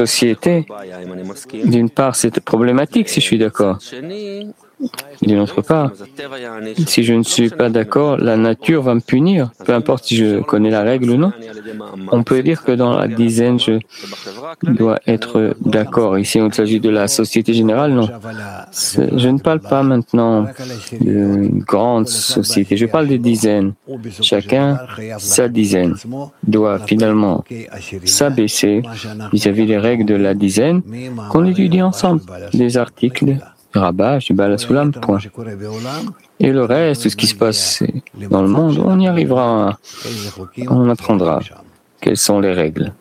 société, d'une part, c'est problématique si je suis d'accord. D'une autre part, si je ne suis pas d'accord, la nature va me punir, peu importe si je connais la règle ou non. On peut dire que dans la dizaine, je dois être d'accord. Ici, il s'agit de la société générale, non. Je ne parle pas maintenant de grandes sociétés, je parle des dizaines. Chacun, sa dizaine, doit finalement s'abaisser vis-à-vis des règles de la dizaine qu'on étudie ensemble, des articles, Rabbah, du Baal HaSulam, point. Et le reste, ce qui se passe dans le monde, on y arrivera, on apprendra quelles sont les règles.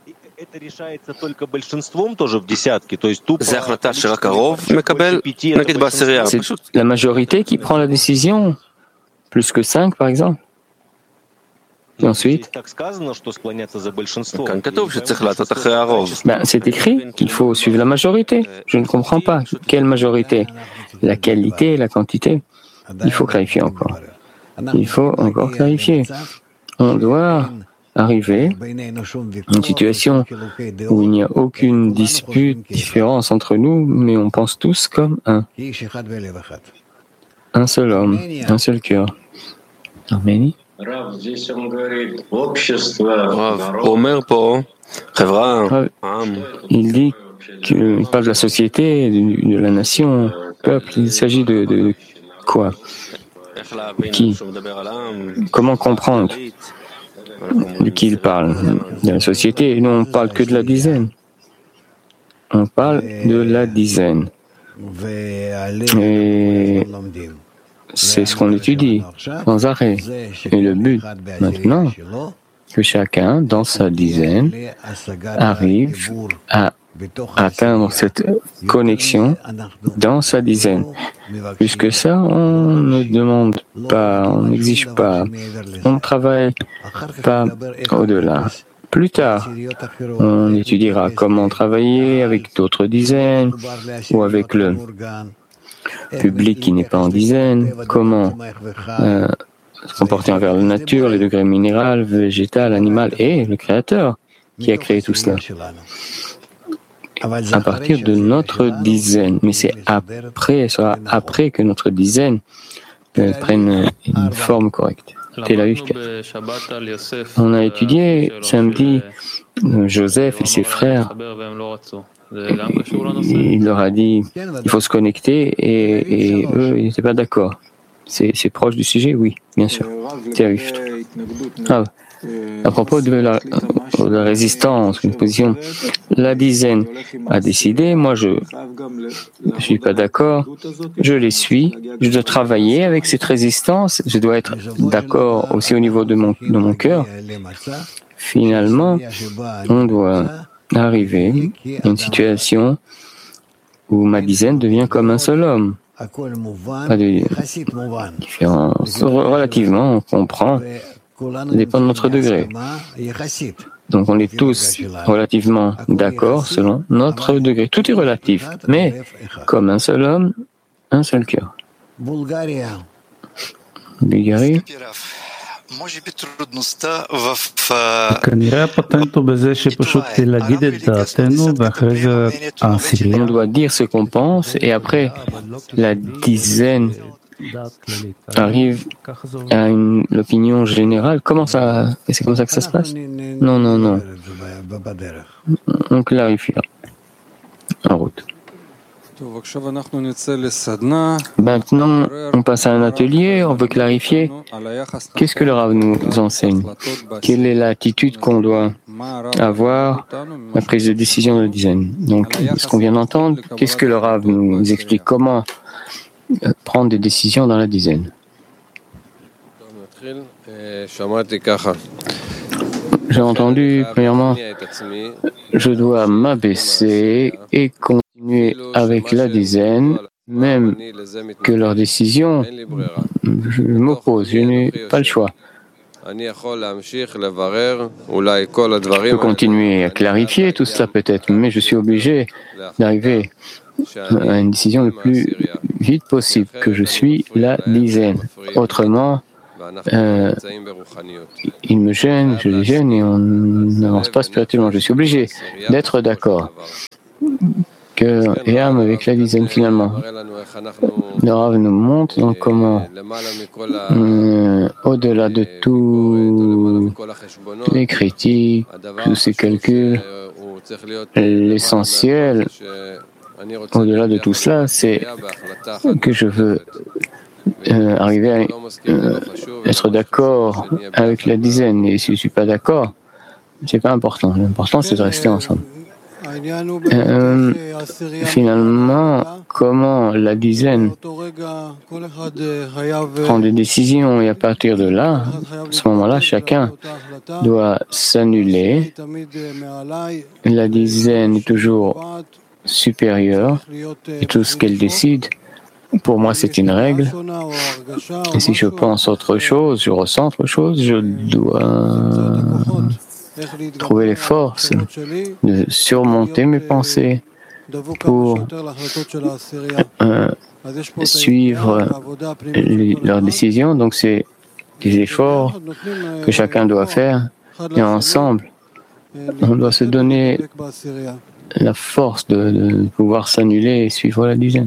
C'est la majorité qui prend la décision, plus que 5 par exemple. Et ensuite, c'est écrit qu'il faut suivre la majorité. Je ne comprends pas. Quelle majorité? La qualité, la quantité? Il faut clarifier encore. Il faut encore clarifier. On doit arriver à une situation où il n'y a aucune dispute, différence entre nous, mais on pense tous comme un. Un seul homme, un seul cœur. Arménie. Il dit qu'il parle de la société, de la nation, peuple. Il s'agit de quoi? Qui? Comment comprendre de qui il parle? De la société. Nous, on ne parle que de la dizaine. On parle de la dizaine. Et c'est ce qu'on étudie sans arrêt. Et le but maintenant, que chacun, dans sa dizaine, arrive à atteindre cette connexion dans sa dizaine. Plus que ça, on ne demande pas, on n'exige pas, on ne travaille pas au-delà. Plus tard, on étudiera comment travailler avec d'autres dizaines ou avec le public qui n'est pas en dizaine, comment se comporter envers la nature, les degrés minéral, végétal, animal et le Créateur qui a créé tout cela. À partir de notre dizaine, mais c'est après, soit après que notre dizaine prenne une forme correcte. Tel Aviv 4. On a étudié samedi Joseph et ses frères. Il leur a dit il faut se connecter et eux, ils n'étaient pas d'accord. C'est proche du sujet? Oui, bien sûr. Tel Aviv. À propos de la résistance, une position, la dizaine a décidé, moi je ne suis pas d'accord, je les suis, je dois travailler avec cette résistance, je dois être d'accord aussi au niveau de mon cœur. Finalement, on doit arriver à une situation où ma dizaine devient comme un seul homme. Pas de différence. Relativement, on comprend. Ça dépend de notre degré. Donc on est tous relativement d'accord selon notre degré. Tout est relatif, mais comme un seul homme, un seul cœur. Bulgarie. On doit dire ce qu'on pense et après la dizaine arrive à l'opinion générale. Comment ça? C'est comme ça que ça se passe? Non. On clarifie en route. Maintenant, on passe à un atelier, on veut clarifier qu'est-ce que le Rav nous enseigne, quelle est l'attitude qu'on doit avoir à la prise de décision de la dizaine. Donc, ce qu'on vient d'entendre, qu'est-ce que le Rav nous explique, comment prendre des décisions dans la dizaine. J'ai entendu, premièrement, je dois m'abaisser et continuer avec la dizaine, même que leur décision, je m'oppose, je n'ai pas le choix. Je peux continuer à clarifier tout cela peut-être, mais je suis obligé d'arriver à une décision le plus vite possible, que je suis la dizaine. Autrement, il me gêne, je les gêne et on n'avance pas spirituellement. Je suis obligé d'être d'accord. Cœur et âme avec la dizaine finalement. Le Rav nous montre donc comment, au-delà de tous les critiques, tous ces calculs, l'essentiel, au-delà de tout cela, c'est que je veux arriver à être d'accord avec la dizaine. Et si je ne suis pas d'accord, c'est pas important. L'important, c'est de rester ensemble. Finalement, comment la dizaine prend des décisions et à partir de là, à ce moment-là, chacun doit s'annuler. La dizaine est toujours supérieure et tout ce qu'elle décide, pour moi, c'est une règle. Et si je pense autre chose, je ressens autre chose, je dois trouver les forces de surmonter mes pensées pour suivre leurs décisions. Donc, c'est des efforts que chacun doit faire et ensemble, on doit se donner la force de pouvoir s'annuler et suivre la dizaine.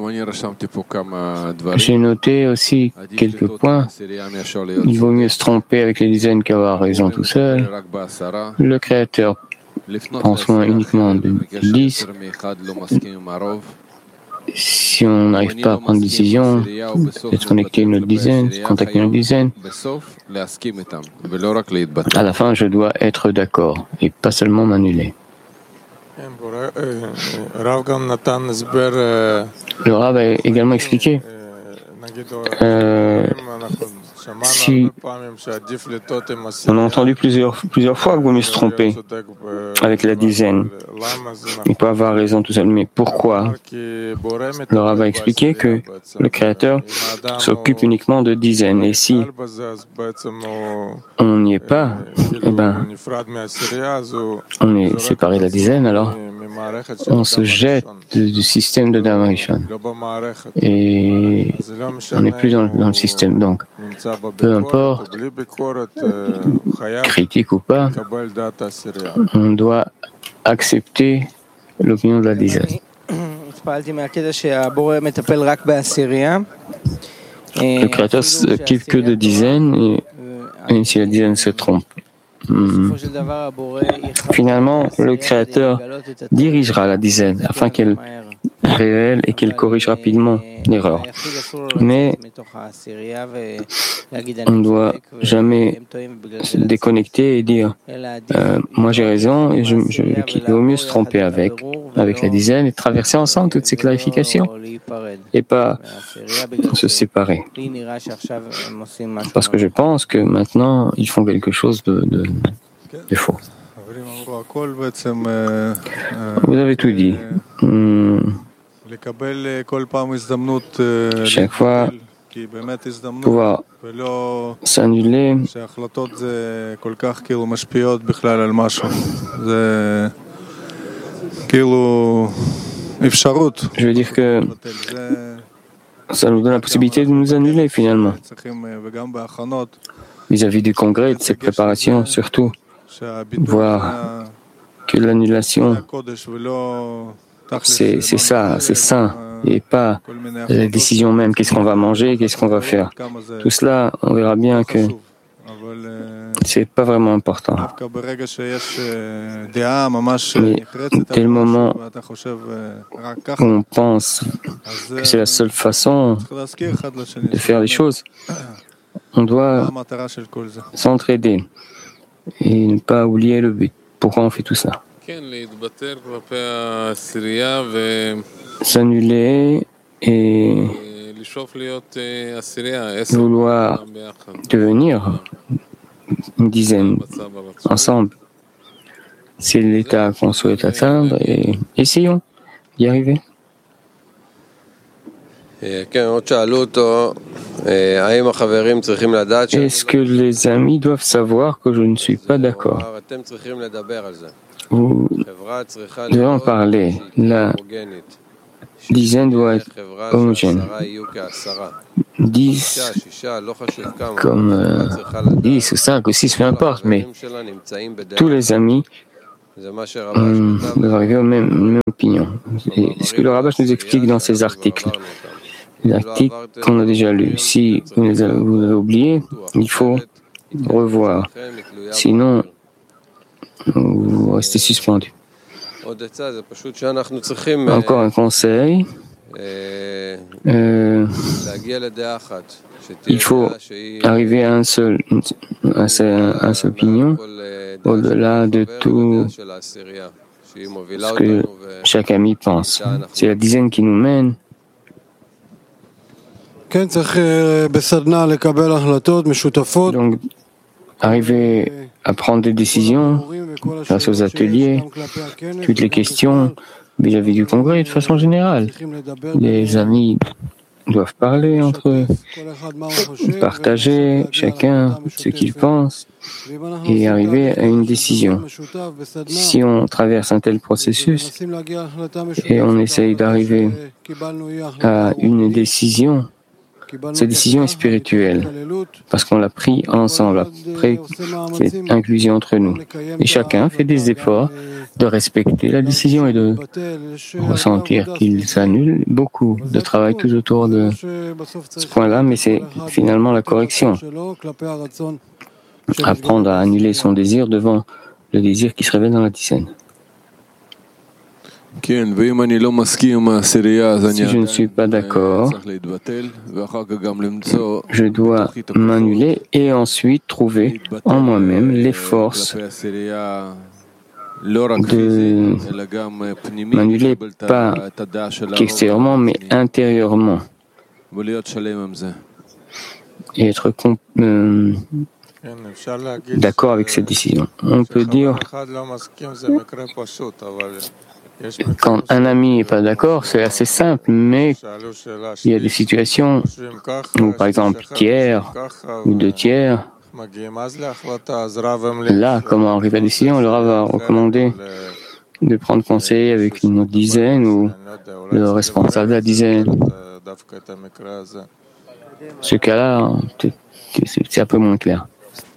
J'ai noté aussi quelques points. Il vaut mieux se tromper avec les dizaines qu'avoir raison tout seul. Le Créateur prend soin uniquement de 10. Si on n'arrive pas à prendre une décision, d'être connecté à une autre dizaine, contacter une autre dizaine, à la fin, je dois être d'accord et pas seulement m'annuler. Le Rav a également expliqué si on a entendu plusieurs fois qu'il vaut mieux se tromper avec la dizaine, il peut avoir raison tout seul, mais pourquoi? Le Rav a expliqué que le Créateur s'occupe uniquement de dizaines, et si on n'y est pas, eh ben, on est séparé de la dizaine, alors on se jette du système de Adam Rishon et on n'est plus dans le système. Donc, peu importe, critique ou pas, on doit accepter l'opinion de la dizaine. Le Créateur ne s'occupe que de dizaines et si la dizaine se trompe, finalement, le Créateur dirigera la dizaine afin qu'elle révèle et qu'elle corrige rapidement l'erreur. Mais on ne doit jamais se déconnecter et dire moi j'ai raison et qu'il vaut mieux se tromper avec la dizaine et traverser ensemble toutes ces clarifications et pas se séparer. Parce que je pense que maintenant ils font quelque chose de faux. Vous avez tout dit. Chaque fois, pouvoir s'annuler, je veux dire que ça nous donne la possibilité de nous annuler finalement. Vis-à-vis du congrès et de ses préparations, surtout, voir que l'annulation, c'est ça, c'est sain, et pas la décision même, qu'est-ce qu'on va manger, qu'est-ce qu'on va faire. Tout cela, on verra bien que c'est pas vraiment important. Mais dès le moment où on pense que c'est la seule façon de faire les choses, on doit s'entraider et ne pas oublier le but. Pourquoi on fait tout ça? S'annuler et vouloir devenir une dizaine ensemble. C'est l'état qu'on souhaite atteindre et essayons d'y arriver. Est-ce que les amis doivent savoir que je ne suis pas d'accord? Vous devez en parler. La dizaine doit être homogène. 10 comme 10 ou 5 ou 6, peu importe, mais tous les amis doivent arriver aux même opinion. Et ce que le Rabash nous explique dans ces articles, les articles qu'on a déjà lus, si vous avez oublié, il faut revoir. Sinon, vous restez suspendu. Encore un conseil. Il faut arriver à une seule opinion au-delà de tout ce que chaque ami pense. C'est la dizaine qui nous mène. Donc, arriver à prendre des décisions grâce aux ateliers, toutes les questions vis-à-vis du congrès de façon générale. Les amis doivent parler entre eux, partager chacun ce qu'il pense et arriver à une décision. Si on traverse un tel processus et on essaye d'arriver à une décision, cette décision est spirituelle, parce qu'on l'a pris ensemble, après cette inclusion entre nous. Et chacun fait des efforts de respecter la décision et de ressentir qu'il s'annule. Beaucoup de travail tout autour de ce point-là, mais c'est finalement la correction. Apprendre à annuler son désir devant le désir qui se révèle dans la dizaine. Si je ne suis pas d'accord, je dois m'annuler et ensuite trouver en moi-même les forces de m'annuler pas qu'extérieurement mais intérieurement et être d'accord avec cette décision. On peut dire quand un ami n'est pas d'accord, c'est assez simple, mais il y a des situations où, par exemple, tiers ou deux tiers, là, comment arriver à la décision, le Rav a recommandé de prendre conseil avec une autre dizaine ou le responsable de la dizaine. Ce cas-là, c'est un peu moins clair.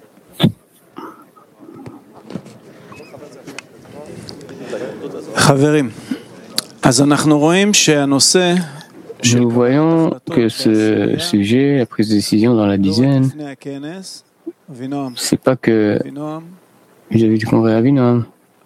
Nous voyons que ce sujet, la prise de décision dans la dizaine, c'est pas que vis-à-vis du congrès Avinoam.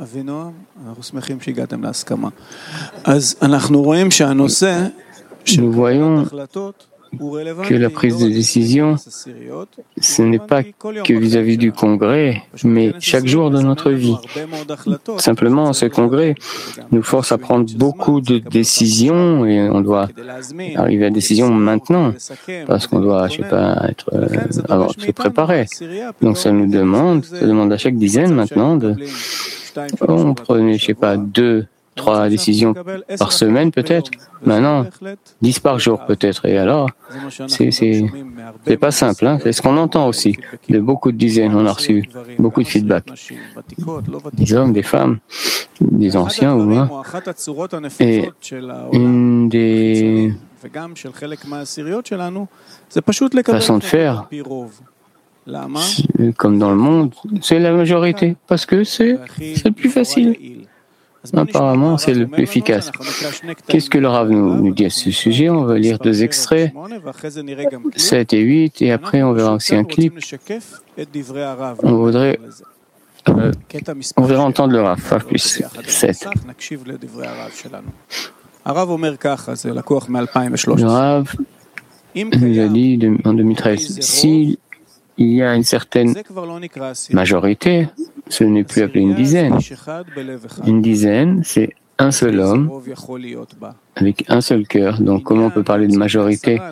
Nous voyons que la prise de décision, ce n'est pas que vis-à-vis du congrès, mais chaque jour de notre vie. Simplement, ce congrès nous force à prendre beaucoup de décisions et on doit arriver à la décision maintenant, parce qu'on doit, se préparer. Donc ça demande à chaque dizaine maintenant on prenait, 2-3 décisions par semaine peut-être, maintenant 10 par jour peut-être, et alors c'est pas simple, hein? C'est ce qu'on entend aussi de beaucoup de dizaines. On a reçu beaucoup de feedback, des hommes, des femmes, des anciens ou moins, et une des façons de faire, comme dans le monde, c'est la majorité, parce que c'est le plus facile. Apparemment, c'est le plus efficace. Qu'est-ce que le Rav nous dit à ce sujet? On va lire 2 extraits, 7 et 8, et après on verra aussi un clip. On voudrait entendre le Rav, pas plus 7. Le Rav nous a dit en 2013, s'il y a une certaine majorité, ce n'est plus appelé une dizaine. Une dizaine, c'est un seul homme avec un seul cœur. Donc, comment on peut parler de majorité?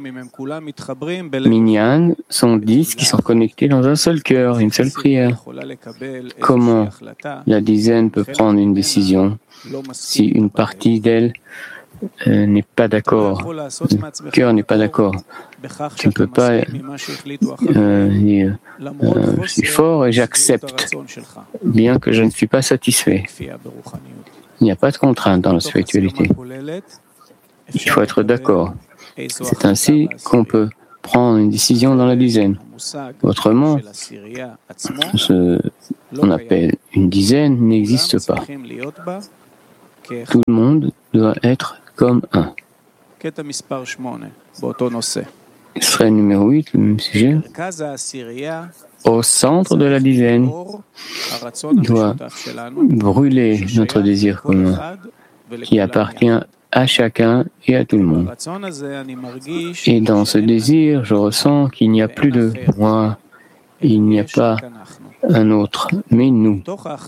Minyan sont 10 qui sont connectés dans un seul cœur, une seule prière. Comment la dizaine peut prendre une décision si une partie d'elle n'est pas d'accord, le cœur n'est pas d'accord? Tu ne peux pas dire je suis fort et j'accepte, bien que je ne suis pas satisfait. Il n'y a pas de contrainte dans la spiritualité. Il faut être d'accord. C'est ainsi qu'on peut prendre une décision dans la dizaine. Autrement, ce qu'on appelle une dizaine n'existe pas. Tout le monde doit être comme un. Ce serait le numéro 8, le même sujet. Au centre de la dizaine doit brûler notre désir commun qui appartient à chacun et à tout le monde. Et dans ce désir, je ressens qu'il n'y a plus de moi, il n'y a pas un autre, mais nous.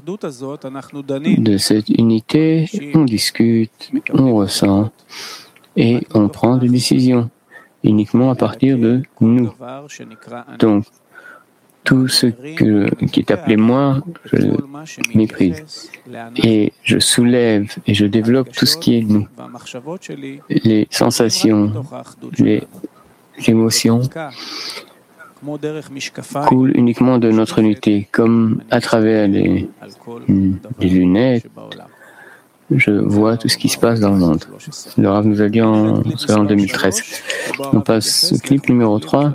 De cette unité, on discute, on ressent et on prend des décisions uniquement à partir de nous. Donc, tout ce qui est appelé moi, je le méprise. Et je soulève et je développe tout ce qui est nous. Les sensations, les émotions coulent uniquement de notre unité, comme à travers les lunettes. Je vois tout ce qui se passe dans le monde. Le Rav nous a dit en 2013. On passe au clip numéro 3.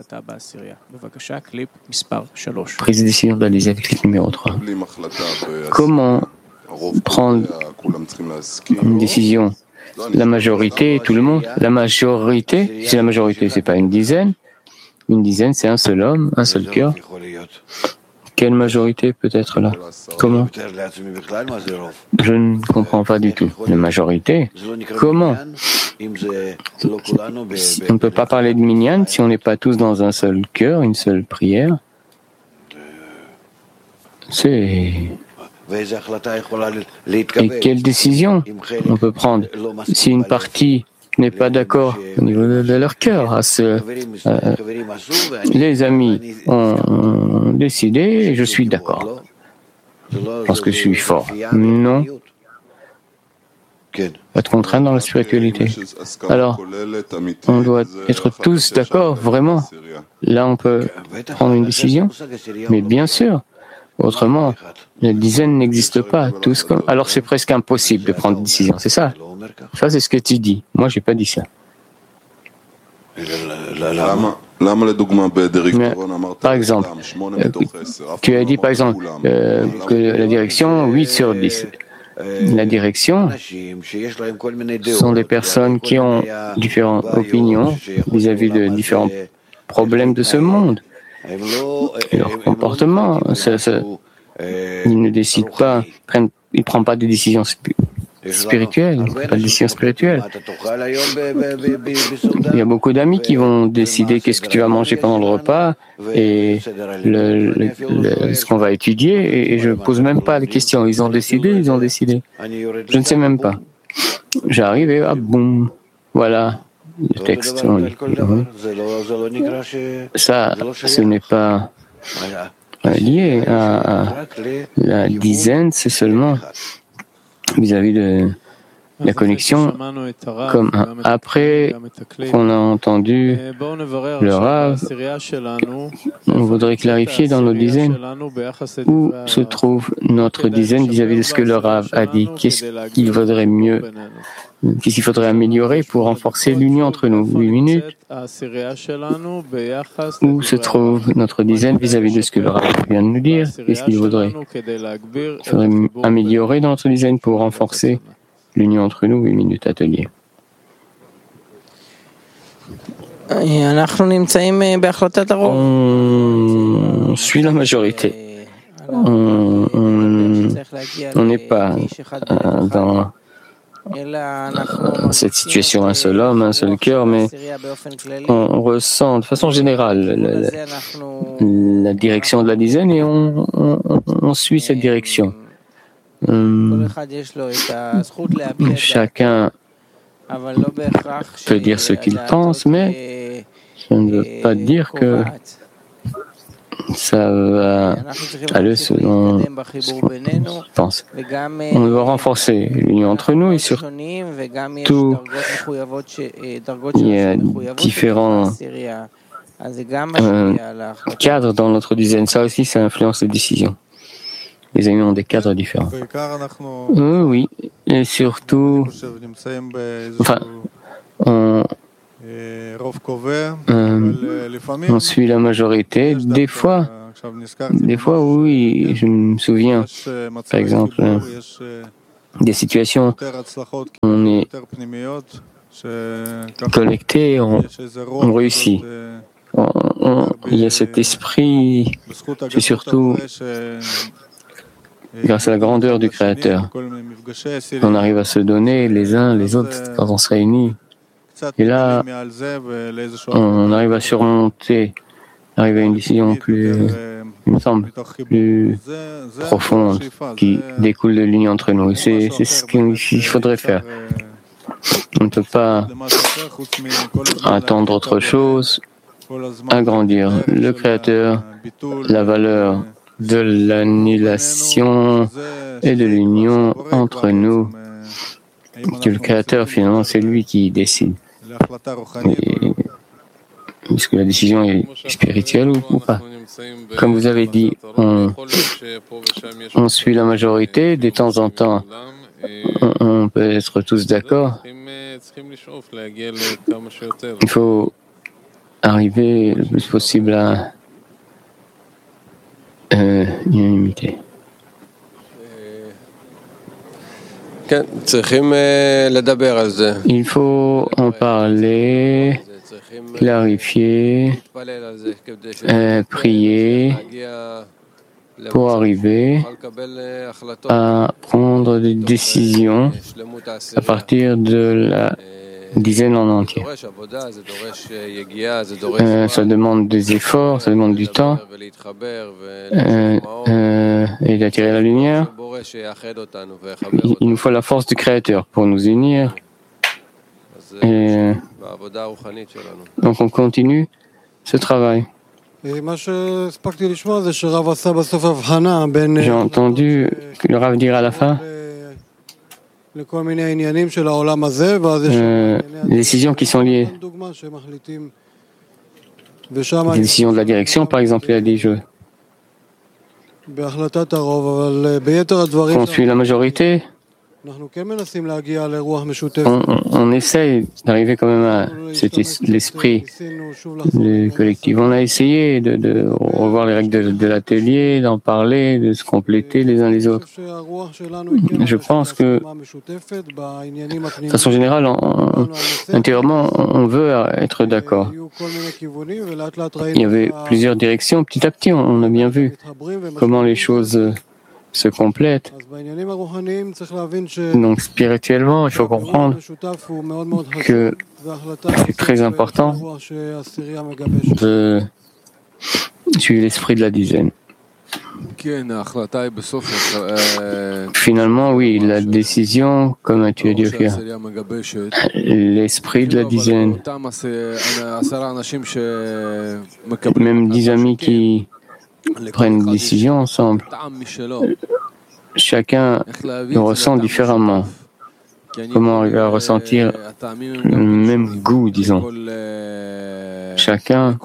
Prise de décision d'Alizé avec clip numéro 3. Comment prendre une décision? La majorité, tout le monde. La majorité, si la majorité, c'est pas une dizaine. Une dizaine, c'est un seul homme, un seul cœur. Quelle majorité peut être là? Comment? Je ne comprends pas du tout. La majorité? Comment? On ne peut pas parler de minyan si on n'est pas tous dans un seul cœur, une seule prière. Et quelle décision on peut prendre si une partie n'est pas d'accord au niveau de leur cœur? Les amis ont décidé et je suis d'accord parce que je suis fort. Non. Être contraint dans la spiritualité. Alors, on doit être tous d'accord, vraiment. Là, on peut prendre une décision. Mais bien sûr, autrement, la dizaine n'existe pas. Alors, c'est presque impossible de prendre une décision, c'est ça? Ça, c'est ce que tu dis. Moi, je n'ai pas dit ça. Mais, par exemple, tu as dit, par exemple, que la direction 8 sur 10. La direction sont des personnes qui ont différentes opinions vis-à-vis de différents problèmes de ce monde. Et leur comportement, ils ne décident pas, ils ne prennent pas de décisions spirituelles, pas de décisions spirituelles. Il y a beaucoup d'amis qui vont décider qu'est-ce que tu vas manger pendant le repas et ce qu'on va étudier, et je ne pose même pas de questions. Ils ont décidé. Je ne sais même pas. J'arrive et boum, voilà le texte. Ça, ce n'est pas lié à la dizaine, c'est seulement vis-à-vis de la connexion, comme après qu'on a entendu le Rav, on voudrait clarifier dans nos dizaines où se trouve notre dizaine vis-à-vis de ce que le Rav a dit. Qu'est-ce qu'il vaudrait mieux, qu'est-ce qu'il faudrait améliorer pour renforcer l'union entre nous? 8 minutes. Où se trouve notre dizaine vis-à-vis de ce que le Rav vient de nous dire? Qu'est-ce qu'il faudrait améliorer dans notre dizaine pour renforcer l'union entre nous? 8 minutes atelier. On suit la majorité. On n'est pas dans cette situation un seul homme, un seul cœur, mais on ressent de façon générale la direction de la dizaine et on suit cette direction. Chacun peut dire ce qu'il pense, mais ça ne veut pas dire que ça va aller selon ce qu'il pense. On doit renforcer l'union entre nous et surtout, il y a différents cadres dans notre dizaine. Ça aussi, ça influence les décisions. Les amis ont des cadres différents. Oui, et surtout, on, on suit la majorité. Des fois, oui, je me souviens, par exemple, des situations où on est collecté, on réussit. Il y a cet esprit, c'est surtout grâce à la grandeur du Créateur. On arrive à se donner les uns les autres quand on se réunit. Et là, on arrive à surmonter, arriver à une décision plus, il me semble, plus profonde, qui découle de l'union entre nous. C'est ce qu'il faudrait faire. On ne peut pas attendre autre chose, agrandir le Créateur, la valeur de l'annulation et de l'union entre nous, que le Créateur, finalement, c'est lui qui décide. Est-ce que la décision est spirituelle ou pas? Comme vous avez dit, on suit la majorité, de temps en temps, on peut être tous d'accord. Il faut arriver le plus possible à l'unanimité. Il faut en parler, clarifier, prier pour arriver à prendre des décisions à partir de la dizaine en entier. Ça demande des efforts, ça demande du temps et d'attirer la lumière. Il nous faut la force du Créateur pour nous unir. Et donc on continue ce travail. J'ai entendu que le Rav dire à la fin les décisions qui sont liées. Les décisions de la direction, par exemple, il a dit qu'on suit la majorité. On essaye d'arriver quand même à l'esprit collectif. On a essayé de revoir les règles de l'atelier, d'en parler, de se compléter les uns les autres. Je pense que, de façon générale, intérieurement, on veut être d'accord. Il y avait plusieurs directions. Petit à petit, on a bien vu comment les choses se complètent. Donc spirituellement, il faut comprendre que c'est très important de suivre l'esprit de la dizaine. Finalement, oui, la décision, comme tu as dit, l'esprit de la dizaine, même 10 amis qui prennent une décision ensemble, chacun le ressent différemment. Comment arriver à ressentir le même goût, disons. Chacun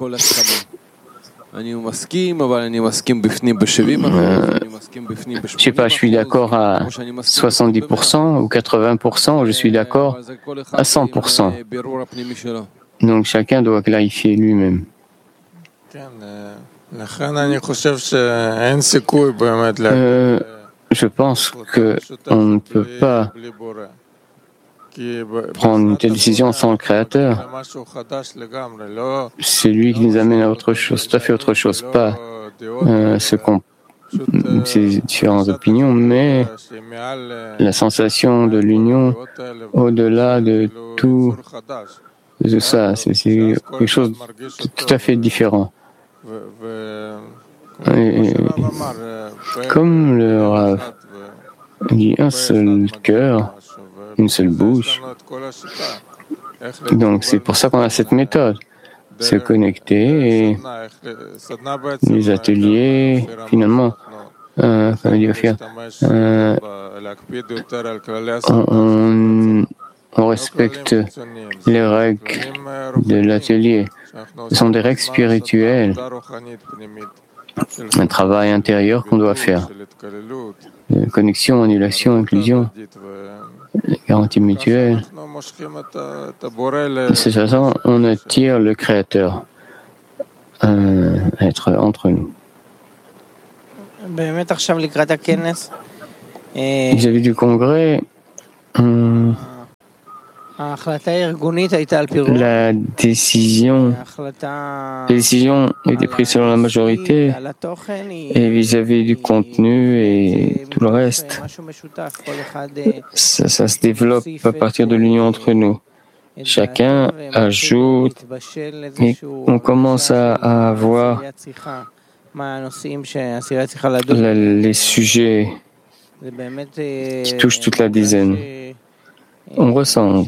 je sais pas, je suis d'accord à 70% ou 80%, ou je suis d'accord à 100%. Donc chacun doit clarifier lui-même. Je pense qu'on ne peut pas prendre une telle décision sans le Créateur. C'est lui qui nous amène à autre chose, tout à fait autre chose, pas ces différentes opinions, mais la sensation de l'union au-delà de tout ça, c'est quelque chose de tout à fait différent. Et comme le Rav dit, un seul cœur, une seule bouche. Donc c'est pour ça qu'on a cette méthode, se connecter et les ateliers, finalement, on respecte les règles de l'atelier. Ce sont des règles spirituelles, un travail intérieur qu'on doit faire. Connexion, annulation, inclusion, garantie mutuelle. De cette façon, on attire le Créateur à être entre nous. Vis-à-vis du congrès, la décision était prise selon la majorité et vis-à-vis du contenu et tout le reste, ça se développe à partir de l'union entre nous. Chacun ajoute et on commence à avoir les sujets qui touchent toute la dizaine. On ressent.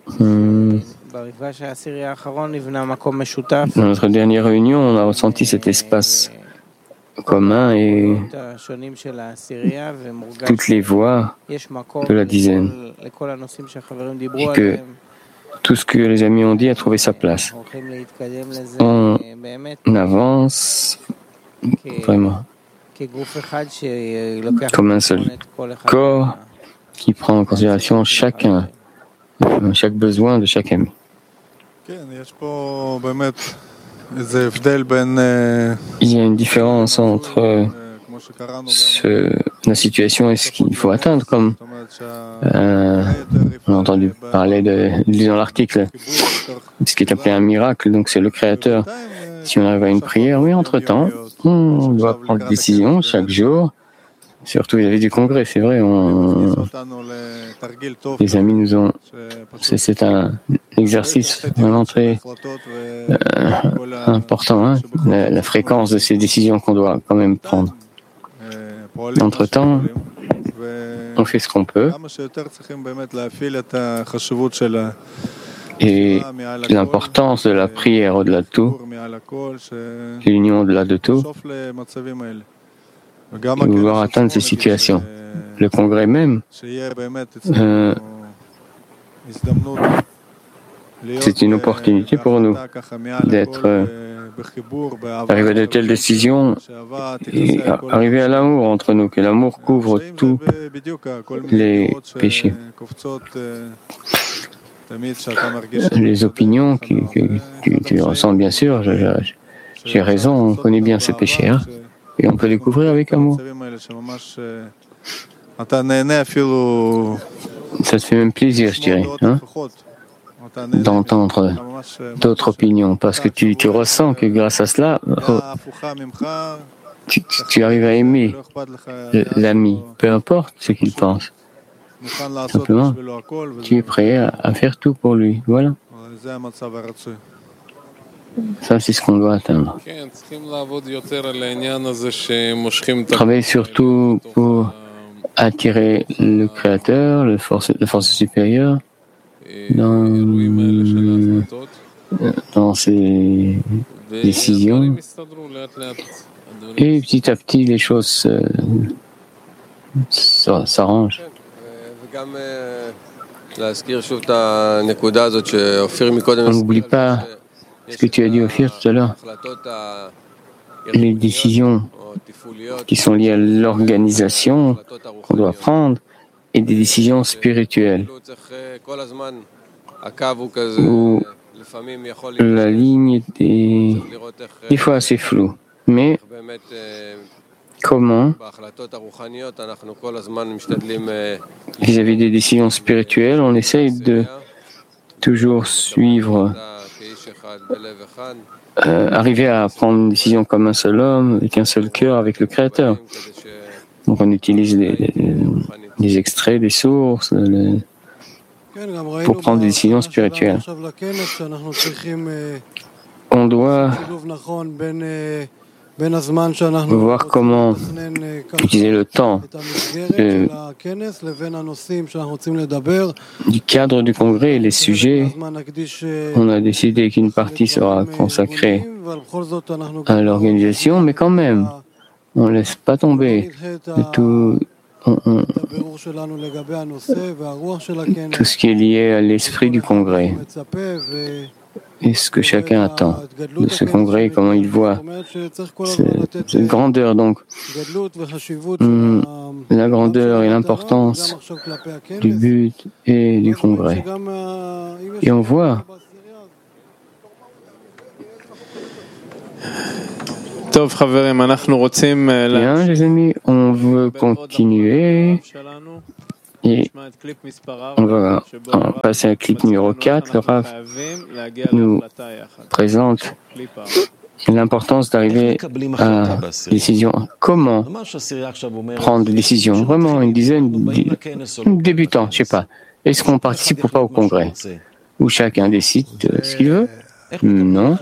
Dans notre dernière réunion, on a ressenti cet espace commun et toutes les voix de la dizaine. Et que tout ce que les amis ont dit a trouvé sa place. On avance vraiment comme un seul corps qui prend en considération chaque besoin de chaque ami. Il y a une différence entre la situation et ce qu'il faut atteindre, comme on a entendu parler dans l'article, ce qui est appelé un miracle, donc c'est le Créateur. Si on arrive à une prière, oui, entre-temps, on doit prendre des décisions chaque jour, surtout vis-à-vis du congrès, c'est vrai, les amis nous ont... C'est un exercice vraiment très important, hein, la fréquence de ces décisions qu'on doit quand même prendre. Entre-temps, on fait ce qu'on peut. Et l'importance de la prière au-delà de tout, l'union au-delà de tout, et vouloir atteindre ces situations. Le congrès même, c'est une opportunité pour nous d'être arriver à de telles décisions et arriver à l'amour entre nous, que l'amour couvre tous les péchés. Les opinions que tu ressens, bien sûr, j'ai raison, on connaît bien ces péchés, hein, et on peut les couvrir avec amour. Ça te fait même plaisir, je dirais, hein, d'entendre d'autres opinions, parce que tu ressens que grâce à cela, tu arrives à aimer l'ami, peu importe ce qu'il pense. Simplement, tu es prêt à faire tout pour lui. Voilà. Ça, c'est ce qu'on doit atteindre. Travailler surtout pour attirer le Créateur, la force supérieure, dans ses décisions. Et petit à petit, les choses s'arrangent. On n'oublie pas ce que tu as dit, Ophir, tout à l'heure. Les décisions qui sont liées à l'organisation qu'on doit prendre et des décisions spirituelles où la ligne est des fois assez floue. Mais comment, vis-à-vis des décisions spirituelles, on essaye de toujours suivre, arriver à prendre une décision comme un seul homme, avec un seul cœur, avec le Créateur. Donc on utilise des extraits, des sources, pour prendre des décisions spirituelles. On doit voir comment utiliser le temps du cadre du congrès et les sujets. On a décidé qu'une partie sera consacrée à l'organisation, mais quand même, on ne laisse pas tomber tout ce qui est lié à l'esprit du congrès et ce que chacun attend de ce congrès, comment il voit cette grandeur. Donc, la grandeur et l'importance du but et du congrès. et on voit. Bien, les amis, on veut continuer et on va passer à clip numéro 4. Le Rav nous présente l'importance d'arriver à la décision. Comment prendre des décisions? Vraiment, une dizaine de débutants, je ne sais pas. Est-ce qu'on participe ou pas au congrès? Où chacun décide ce qu'il veut? Non.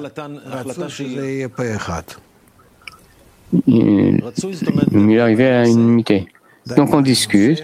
Il arriver à une unité. Donc on discute.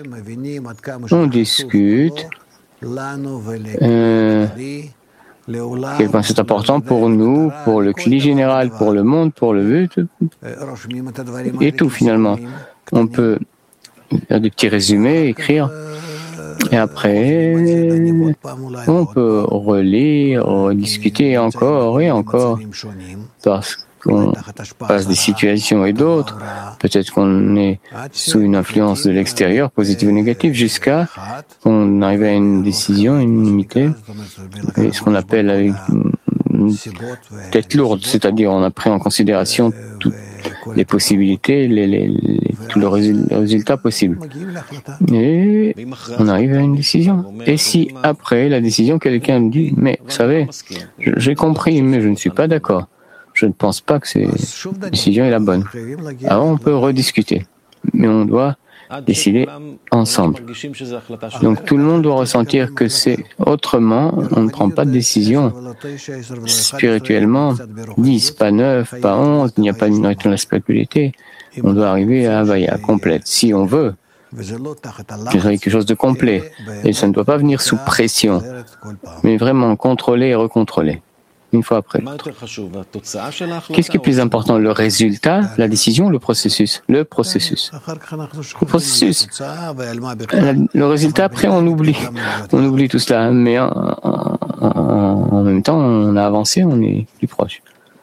Quel point c'est important pour nous, pour le cli général, pour le monde, pour le but, et tout finalement. On peut faire des petits résumés, écrire, et après, on peut relire, discuter encore et encore, parce qu'on passe des situations et d'autres. Peut-être qu'on est sous une influence de l'extérieur, positive ou négative, jusqu'à qu'on arrive à une décision, une unité, et ce qu'on appelle avec une tête lourde, c'est-à-dire on a pris en considération toutes les possibilités, tous les résultats possibles. Et on arrive à une décision. Et si après la décision, quelqu'un me dit, mais vous savez, j'ai compris, mais je ne suis pas d'accord. Je ne pense pas que cette décision est la bonne. Alors on peut rediscuter, mais on doit décider ensemble. Donc tout le monde doit ressentir que c'est autrement, on ne prend pas de décision. Spirituellement, 10, pas 9, pas 11, il n'y a pas une règle de la spiritualité. On doit arriver à Havaya complète, si on veut. C'est quelque chose de complet, et ça ne doit pas venir sous pression, mais vraiment contrôler et recontrôler. Une fois après l'autre. Qu'est-ce qui est plus important, le résultat, la décision ou le processus? Le processus. Le processus. Le résultat, après, on oublie. On oublie tout cela, mais en même temps, on a avancé, on est plus proche.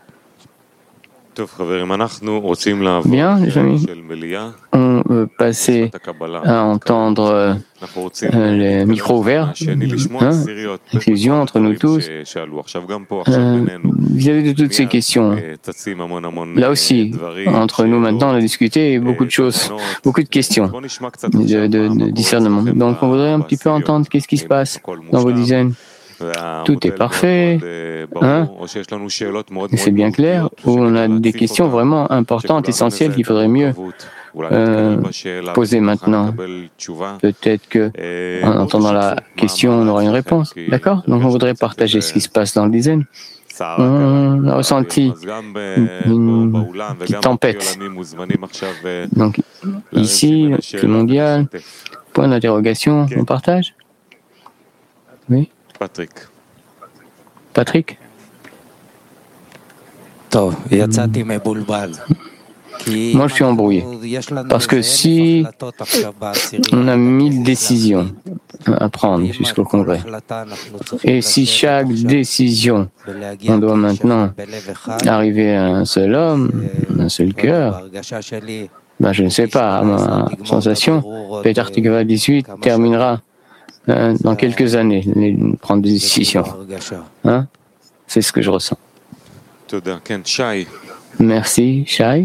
Bien, les amis, on veut passer à entendre les micros ouverts, fusion entre nous tous. Vis-à-vis de toutes ces questions, là aussi, entre nous maintenant, on a discuté beaucoup de choses, beaucoup de questions de discernement. Donc, on voudrait un petit peu entendre qu'est-ce qui se passe dans vos dizaines. Tout est parfait, c'est bien clair, ou on a des questions vraiment importantes, essentielles qu'il faudrait mieux poser maintenant. Peut-être qu'en entendant la question, on aura une réponse. D'accord? Donc on voudrait partager ce qui se passe dans le dizaine. On a ressenti une petite tempête. Donc ici, le mondial, point d'interrogation, on partage? Oui? Patrick? Moi, je suis embrouillé. Parce que si on a 1000 décisions à prendre jusqu'au congrès, et si chaque décision, on doit maintenant arriver à un seul homme, un seul cœur, ben, je ne sais pas, à ma sensation, Peter Tikva 18 terminera dans quelques années, prendre des décisions. Hein? C'est ce que je ressens. Merci, Shai.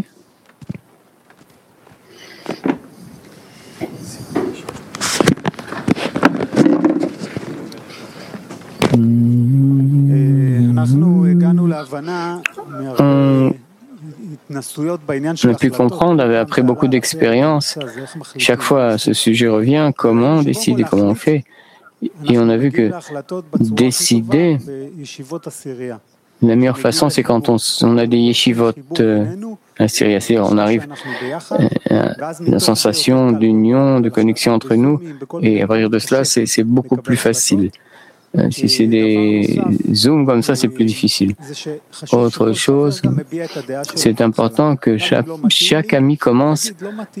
On a pu comprendre, après beaucoup d'expériences, chaque fois ce sujet revient, comment on décide et comment on fait. Et on a vu que décider, la meilleure façon, c'est quand on a des yeshivot à Syrie. On arrive à la sensation d'union, de connexion entre nous, et à partir de cela, c'est beaucoup plus facile. Si c'est des zooms comme ça, c'est plus difficile. Autre chose, c'est important que chaque ami commence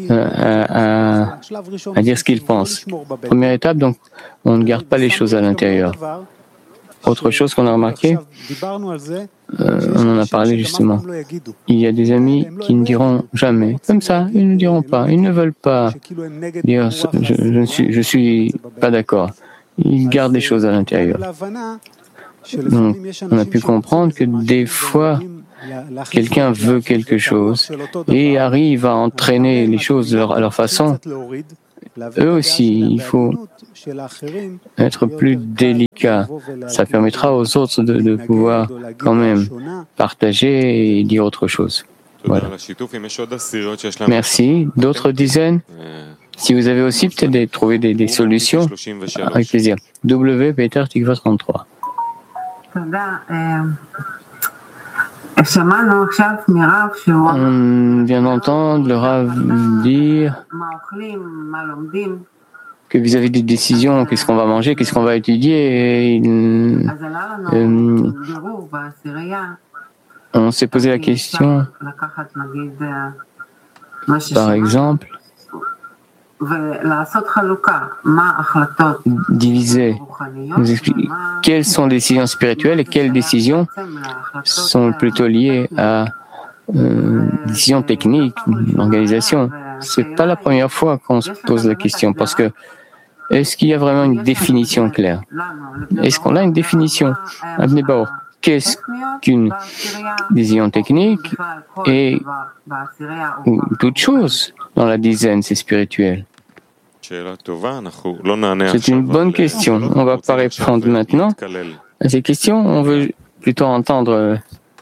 à dire ce qu'il pense. Première étape, donc, on ne garde pas les choses à l'intérieur. Autre chose qu'on a remarqué, on en a parlé justement. Il y a des amis qui ne diront jamais, comme ça, ils ne diront pas, ils ne veulent pas dire je suis pas d'accord. Ils gardent les choses à l'intérieur. Donc, on a pu comprendre que des fois, quelqu'un veut quelque chose et arrive à entraîner les choses à leur façon. Eux aussi, il faut être plus délicat. Ça permettra aux autres de pouvoir quand même partager et dire autre chose. Voilà. Merci. D'autres dizaines? Si vous avez aussi peut-être trouvé des solutions, avec plaisir. W. Peter Tikva 33. On vient d'entendre le Rav dire que vis-à-vis des décisions, qu'est-ce qu'on va manger, qu'est-ce qu'on va étudier, on s'est posé la question, par exemple, diviser, nous expliquer quelles sont les décisions spirituelles et quelles décisions sont plutôt liées à décisions techniques, d'organisation. C'est pas la première fois qu'on se pose la question, parce que est-ce qu'il y a vraiment une définition claire? Est-ce qu'on a une définition? Qu'est-ce qu'une décision technique et toute chose dans la dizaine, c'est spirituel? C'est une bonne question. On ne va pas répondre maintenant à ces questions. On veut plutôt entendre.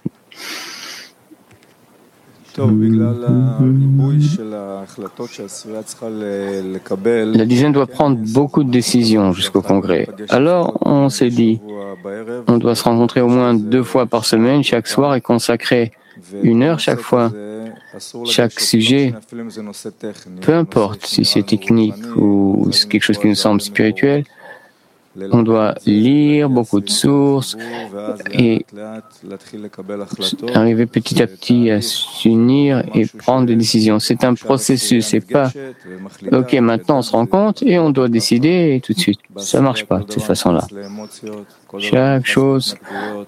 La dizaine doit prendre beaucoup de décisions jusqu'au congrès. Alors, on s'est dit, on doit se rencontrer au moins 2 fois par semaine, chaque soir, et consacrer 1 heure chaque fois. Chaque sujet, peu importe si c'est technique ou c'est quelque chose qui nous semble spirituel, on doit lire beaucoup de sources et arriver petit à petit à s'unir et prendre des décisions. C'est un processus, c'est pas « Ok, maintenant on se rend compte et on doit décider et tout de suite ». Ça marche pas de cette façon-là. Chaque chose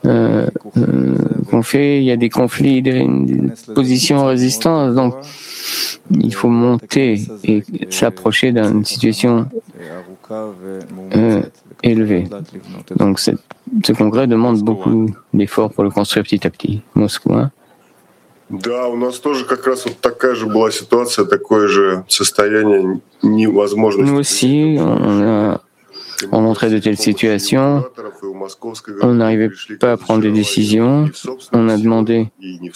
qu'on fait, il y a des conflits, des positions résistantes, donc il faut monter et s'approcher d'une situation élevée. Donc ce congrès demande beaucoup d'efforts pour le construire petit à petit. Moscou, hein? Да, у нас тоже как раз вот такая же была ситуация, такое же состояние невозможности. Nous aussi, on montrait de telles situations, on n'arrivait pas à prendre des décisions, on a demandé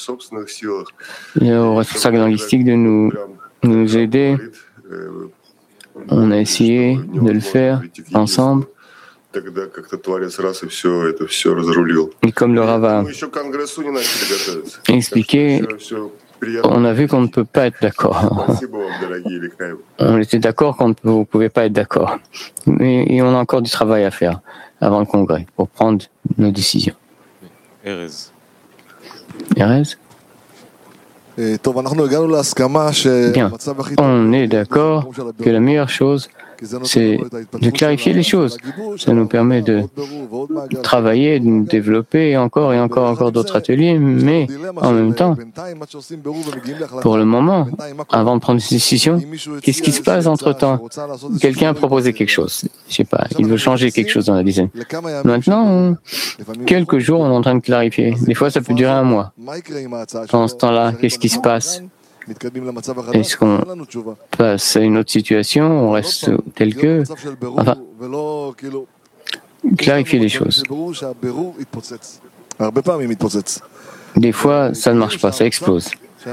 aux responsables linguistiques de nous aider, on a essayé de le faire ensemble. Et comme le Rav a expliqué, on a vu qu'on ne peut pas être d'accord. On était d'accord qu'on ne pouvait pas être d'accord. Et on a encore du travail à faire avant le congrès pour prendre nos décisions. Erez? Bien, on est d'accord que la meilleure chose, c'est de clarifier les choses. Ça nous permet de travailler, de nous développer et encore d'autres ateliers, mais en même temps, pour le moment, avant de prendre une décision, qu'est-ce qui se passe entre-temps? Quelqu'un a proposé quelque chose, je sais pas, il veut changer quelque chose dans la dizaine. Maintenant, quelques jours, on est en train de clarifier. Des fois, ça peut durer 1 mois. Pendant ce temps-là, qu'est-ce qui se passe? Est-ce qu'on passe à une autre situation? On reste tel que... Enfin, clarifier les choses. Des fois, ça ne marche pas, ça explose.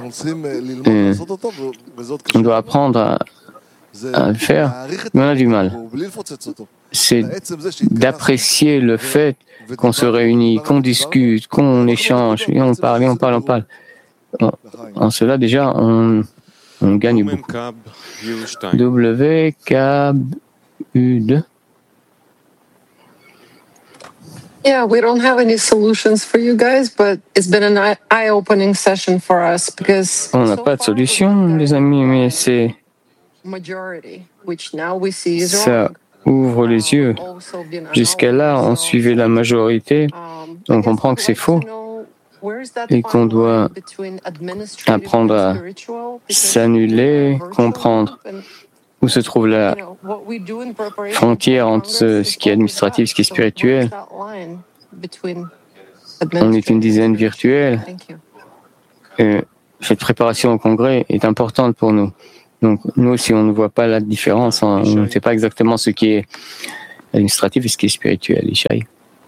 On doit apprendre à le faire, mais on a du mal. C'est d'apprécier le fait qu'on se réunit, qu'on discute, qu'on échange, et on parle. En cela, déjà, on gagne beaucoup. W, K, U2. Yeah, we don't have any solutions for you guys, but it's been an eye-opening session for us because on n'a pas de solution, les amis, mais c'est ça ouvre les yeux. Jusqu'à là, on suivait la majorité, on comprend que c'est faux et qu'on doit apprendre à s'annuler, comprendre où se trouve la frontière entre ce qui est administratif et ce qui est spirituel. between On est une dizaine virtuelle. Thank you. Cette préparation au congrès est importante pour nous. Donc, nous, si on ne voit pas la différence, on ne sait pas exactement ce qui est administratif et ce qui est spirituel. Ishaï.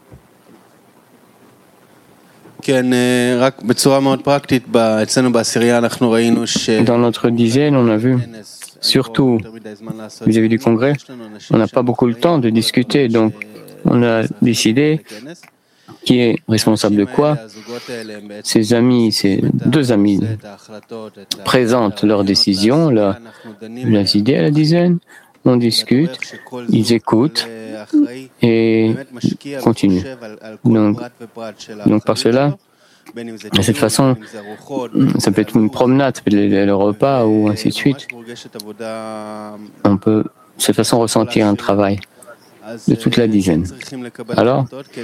Dans notre dizaine, on a vu, surtout vis-à-vis du congrès, on n'a pas beaucoup le temps de discuter. Donc, on a décidé qui est responsable de quoi. Ces amis, ces deux amis présentent leurs décisions, leurs idées à la dizaine, on discute, ils écoutent et continuent. Donc par cela, de cette façon, ça peut être une promenade, ça peut être le repas ou ainsi de suite. On peut de cette façon ressentir un travail de toute la dizaine. Alors,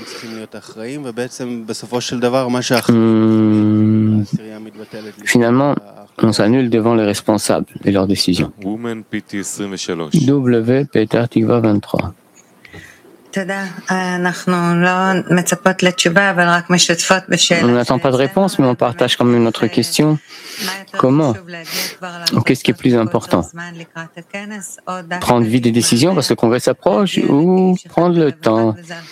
finalement, on s'annule devant les responsables et leurs décisions. WPT Tikva 23. On n'attend pas de réponse, mais on partage quand même notre question. Comment? Qu'est-ce qui est plus important? Prendre vite des décisions parce que le congrès s'approche ou prendre le temps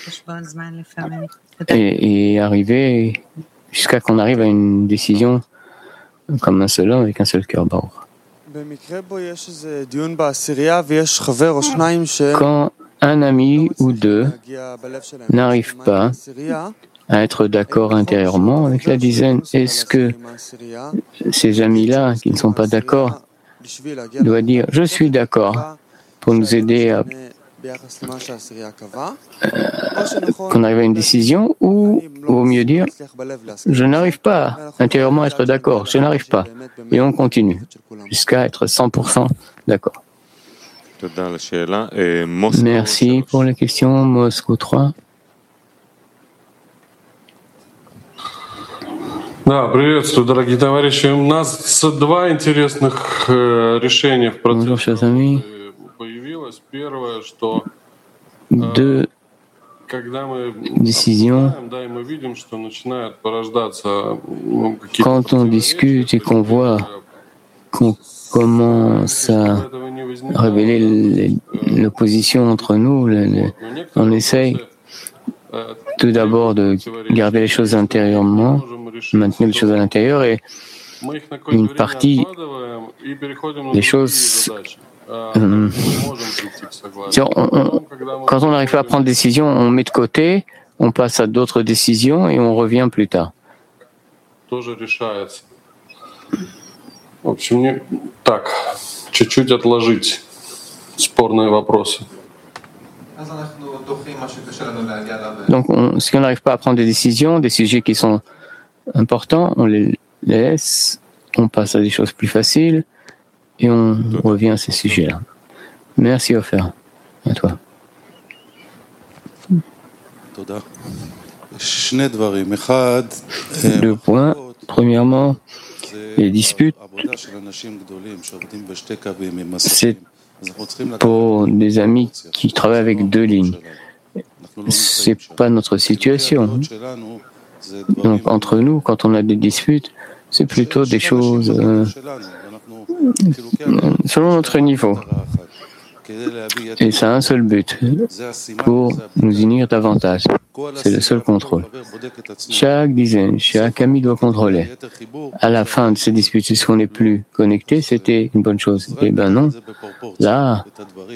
et arriver jusqu'à qu'on arrive à une décision comme un seul homme avec un seul cœur. Quand un ami ou deux n'arrivent pas à être d'accord intérieurement avec la dizaine, est-ce que ces amis-là qui ne sont pas d'accord doivent dire « je suis d'accord » pour nous aider à qu'on arrive à une décision, ou vaut mieux dire « je n'arrive pas intérieurement à être d'accord, je n'arrive pas » et on continue jusqu'à être 100% d'accord. Merci pour la question, Moscou 3. Да, приветствую, дорогие товарищи. У нас два интересных решения в процессе появилось. Первое, что когда мы обсуждаем, да, и мы видим, что начинает порождаться какие-то... Quand on discute et qu'on voit qu'on commence à révéler l'opposition entre nous, on essaye tout d'abord de garder les choses intérieurement, maintenir les choses à l'intérieur, et une partie des choses... quand on n'arrive pas à prendre des décisions, on met de côté, on passe à d'autres décisions et on revient plus tard. В общем, так, чуть-чуть отложить спорные вопросы. Donc, si on n'arrive pas à prendre des décisions, des sujets qui sont importants, on les laisse, on passe à des choses plus faciles et on revient à ces sujets-là. Merci, Ofer. À toi. Deux points. Premièrement, les disputes, c'est pour des amis qui travaillent avec deux lignes. C'est pas notre situation. Donc, entre nous, quand on a des disputes, c'est plutôt des choses selon notre niveau. Et ça a un seul but, pour nous unir davantage. C'est le seul contrôle. Chaque dizaine, chaque ami doit contrôler. À la fin de ces disputes, est-ce qu'on n'est plus connecté? C'était une bonne chose. Eh bien non. Là,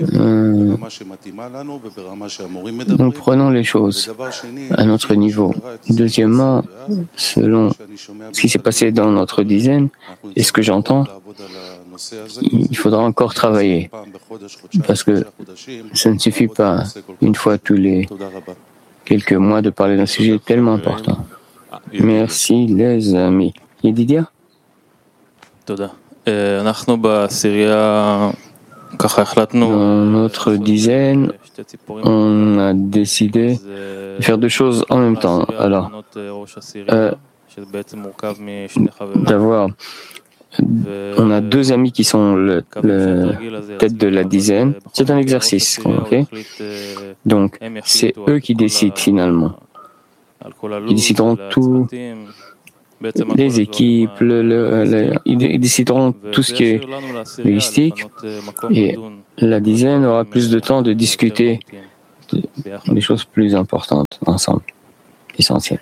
nous prenons les choses à notre niveau. Deuxièmement, selon ce qui s'est passé dans notre dizaine et ce que j'entends, il faudra encore travailler. Parce que ça ne suffit pas, une fois tous les quelques mois, de parler d'un sujet tellement important. Merci, les amis. Yedidia? Dans notre dizaine, on a décidé de faire deux choses en même temps. Alors, on a deux amis qui sont le tête de la dizaine. C'est un exercice, ok? Donc, c'est eux qui décident finalement. Ils décideront tout, les équipes, ils décideront tout ce qui est logistique, et la dizaine aura plus de temps de discuter des choses plus importantes ensemble, essentielles.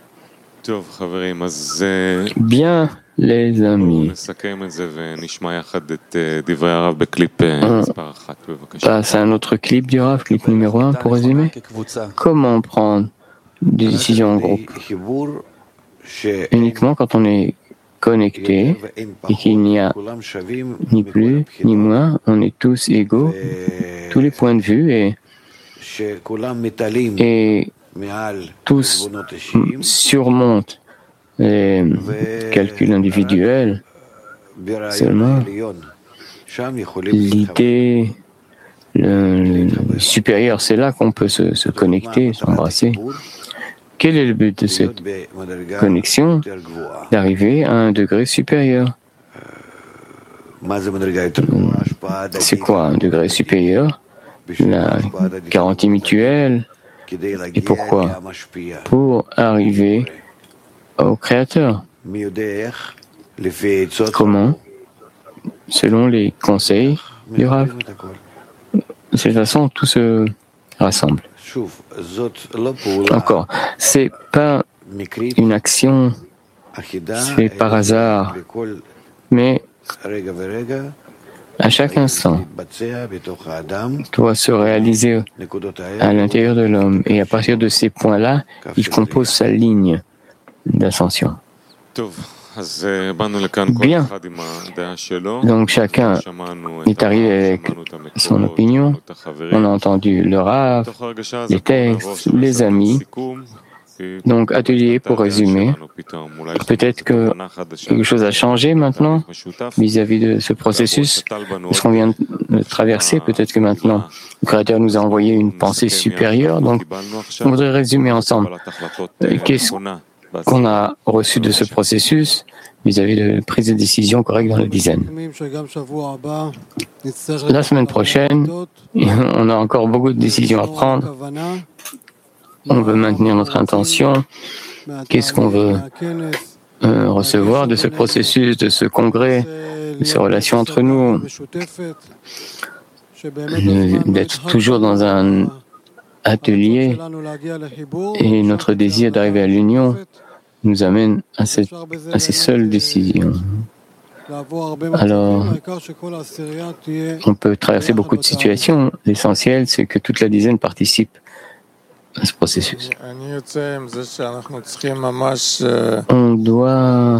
Bien, les amis, on passe à un autre clip du Rav, clip numéro 1 pour résumer. Comment prendre des décisions en groupe? Uniquement quand on est connecté et qu'il n'y a ni plus ni moins, on est tous égaux, tous les points de vue, et tous surmontent les calculs individuels. Seulement, l'idée supérieure, c'est là qu'on peut se connecter, s'embrasser. Quel est le but de cette connexion? D'arriver à un degré supérieur. C'est quoi un degré supérieur? La garantie mutuelle. Et pourquoi? Pour arriver au Créateur. Comment? Selon les conseils du Rav. De cette façon, tout se rassemble. Encore, c'est pas une action faite par hasard, mais à chaque instant, doit se réaliser à l'intérieur de l'homme, et à partir de ces points-là, il compose sa ligne d'ascension. Bien. Donc chacun est arrivé avec son opinion. On a entendu le Rav, les textes, les amis. Donc atelier pour résumer. Peut-être que quelque chose a changé maintenant vis-à-vis de ce processus. Ce qu'on vient de traverser, peut-être que maintenant le Créateur nous a envoyé une pensée supérieure. Donc on voudrait résumer ensemble. Qu'est-ce qu'on a reçu de ce processus vis-à-vis de prise de décision correcte dans la dizaine. La semaine prochaine, on a encore beaucoup de décisions à prendre. On veut maintenir notre intention. Qu'est-ce qu'on veut recevoir de ce processus, de ce congrès, de ces relations entre nous, d'être toujours dans un atelier, et notre désir d'arriver à l'union nous amène à ces seules décisions. Alors, on peut traverser beaucoup de situations. L'essentiel, c'est que toute la dizaine participe à ce processus. On doit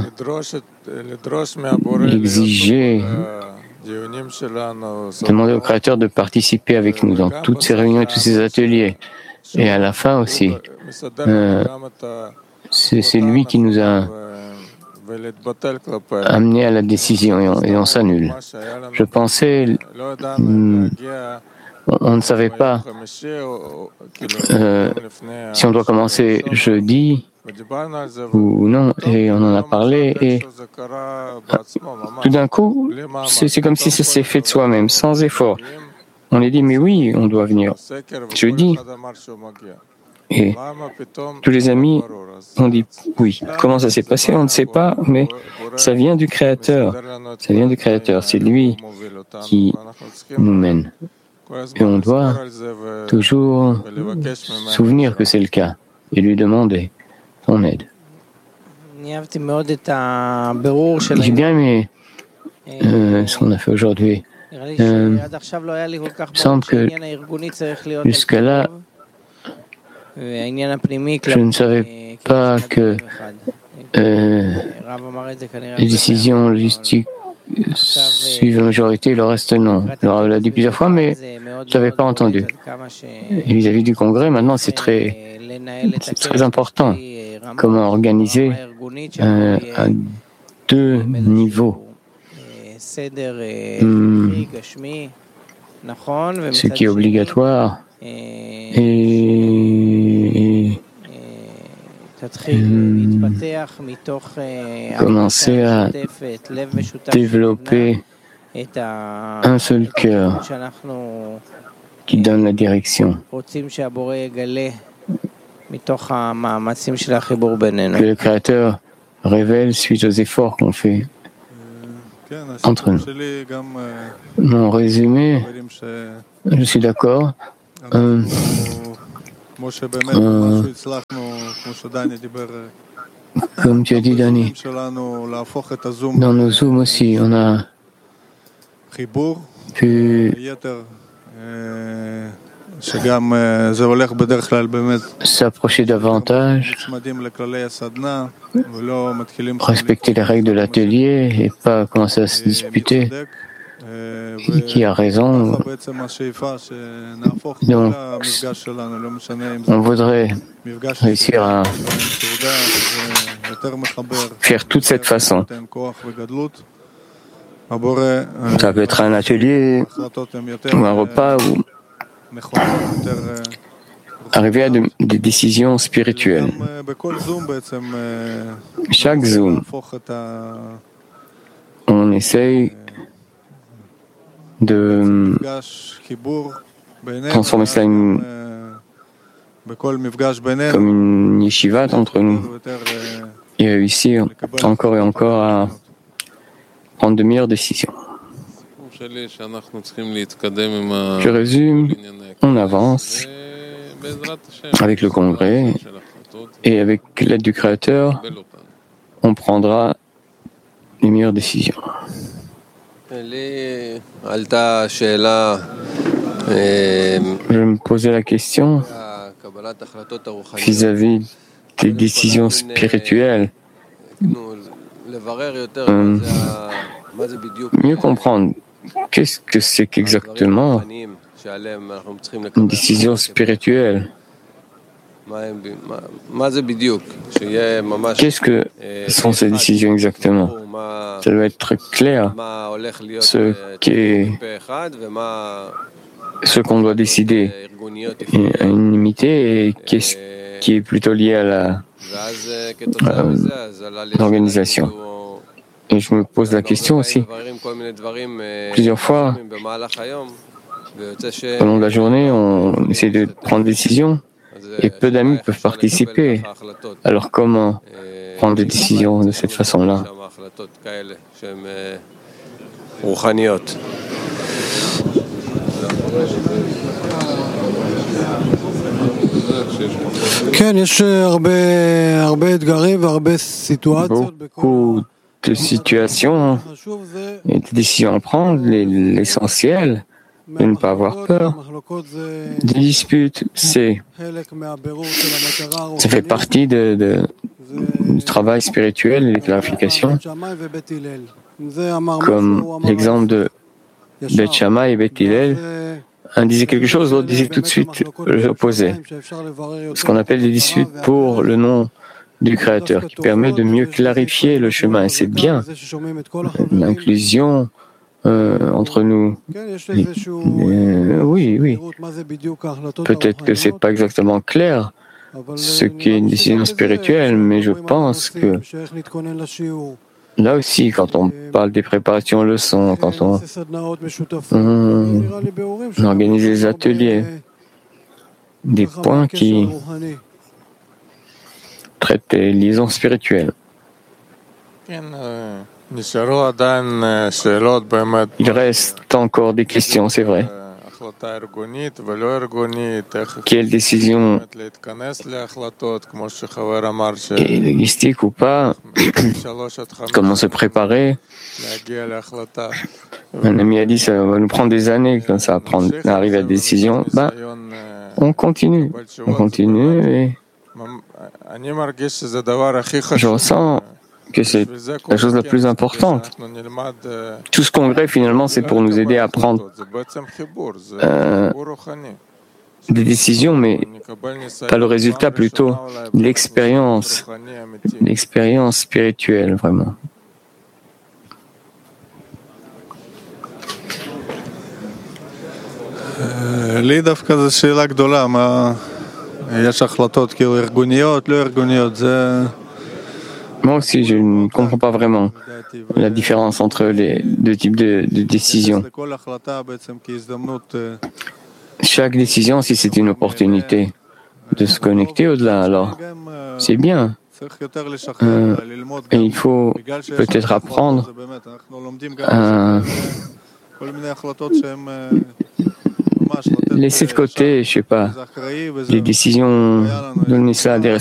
exiger, demander au Créateur de participer avec nous dans toutes ces réunions et tous ces ateliers. Et à la fin aussi, c'est lui qui nous a amené à la décision, et on s'annule. Je pensais, on ne savait pas si on doit commencer jeudi ou non, et on en a parlé, et tout d'un coup, c'est comme si ça s'est fait de soi-même, sans effort. On a dit, mais oui, on doit venir jeudi. Et tous les amis ont dit oui. Comment ça s'est passé? On ne sait pas, mais ça vient du Créateur. Ça vient du Créateur. C'est lui qui nous mène. Et on doit toujours souvenir que c'est le cas et lui demander son aide. J'ai bien aimé ce qu'on a fait aujourd'hui. Il me semble que jusqu'à là, je ne savais pas que les décisions logistiques suivent la majorité et le reste non. Le Rav l'a dit plusieurs fois, mais je n'avais pas entendu. Et vis-à-vis du Congrès, maintenant, c'est très important. Comment organiser à deux niveaux. Ce qui est obligatoire et commencer à développer un seul cœur qui donne la direction. que le Créateur révèle suite aux efforts qu'on fait entre nous. Mon résumé, je suis d'accord. Comme tu as dit, Dani, dans nos zooms aussi, on a pu s'approcher davantage, respecter les règles de l'atelier et pas commencer à se disputer. Qui a raison? Donc, on voudrait réussir à faire toute cette façon. Ça peut être un atelier ou un repas ou arriver à des décisions spirituelles. Chaque Zoom, on essaye de transformer cela comme une yeshiva entre nous et réussir encore et encore à prendre de meilleures décisions. Je résume, on avance avec le congrès et avec l'aide du Créateur, on prendra les meilleures décisions. Je me posais la question vis-à-vis des décisions spirituelles. Mieux comprendre qu'est-ce que c'est qu'exactement une décision spirituelle. Qu'est-ce que sont ces décisions exactement? Ça doit être très clair ce qu'on doit décider à unanimité et qu'est-ce qui est plutôt lié à l'organisation. Et je me pose la question aussi. Plusieurs fois, pendant la journée, on essaie de prendre des décisions et peu d'amis peuvent participer. Alors comment prendre des décisions de cette façon-là? Beaucoup de situations et de décisions à prendre, l'essentiel de ne pas avoir peur. Des disputes, ça fait partie du travail spirituel et de clarification, comme l'exemple de Beth Shammai et Beth Hillel. Un disait quelque chose, l'autre disait tout de suite l'opposé. Ce qu'on appelle des disputes pour le nom du Créateur, qui permet de mieux clarifier le chemin. Et c'est bien l'inclusion entre nous. Oui. Peut-être que c'est pas exactement clair ce qu'est une décision spirituelle, mais je pense que là aussi, quand on parle des préparations leçons, quand on organise les ateliers, des points qui traitent des liaisons spirituelles. Il reste encore des questions, c'est vrai. Quelle décision est logistique ou pas? Comment se préparer? Un ami a dit ça va nous prendre des années quand ça va arriver à la décision. On continue et je ressens que c'est la chose la plus importante. Tout ce congrès, finalement, c'est pour nous aider à prendre des décisions, mais pas le résultat, plutôt l'expérience spirituelle, vraiment. לי דווקא זו שאלה גדולה, יש החלטות כאילו ארגוניות, לא ארגוניות, זה... Moi aussi, je ne comprends pas vraiment la différence entre les deux types de décisions. Chaque décision, si c'est une opportunité de se connecter au-delà. Alors, c'est bien. Et il faut peut-être apprendre à laisser de côté, je sais pas, les décisions, donner ça à des